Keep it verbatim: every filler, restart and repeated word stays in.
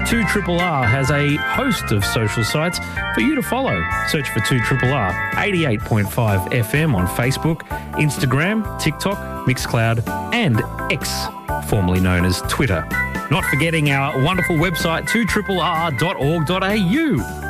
two R R has a host of social sites for you to follow. Search for two R R, eighty-eight point five F M on Facebook, Instagram, TikTok, Mixcloud and X, formerly known as Twitter. Not forgetting our wonderful website two R R dot org dot A U.